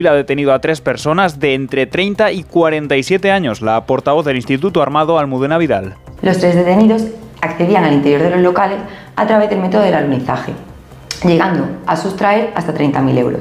Ha detenido a 3 personas de entre 30 y 47 años. La portavoz del Instituto Armado, Almudena Vidal. Los 3 detenidos accedían al interior de los locales a través del método del alunizaje, llegando a sustraer hasta 30.000 euros.